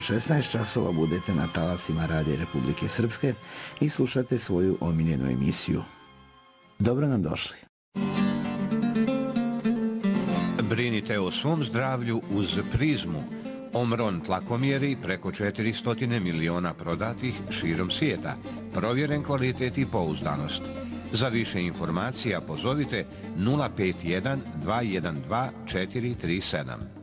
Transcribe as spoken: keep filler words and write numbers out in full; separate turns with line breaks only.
šesnaest časova budete na talasima Radija Republike Srpske i slušate svoju omiljenu emisiju. Dobro nam došli.
Brinite o svom zdravlju uz Prizmu. Omron tlakomjeri preko četiristo miliona prodatih širom svijeta. Provjeren kvalitet i pouzdanost. Za više informacija pozovite nula pet jedan dva jedan dva četiri tri sedam.